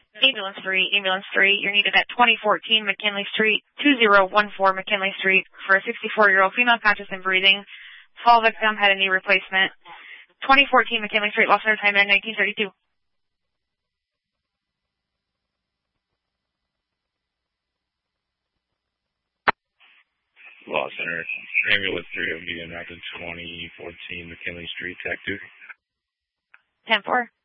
Ambulance 3, you're needed at 2014 McKinley Street, 2014 McKinley Street for a 64-year-old female conscious and breathing. Fall victim had a knee replacement. 2014 McKinley Street, lost her time in 1932. Law Center, Ambulance 3 will be in at 2014 McKinley Street, Tech 2. 10-4.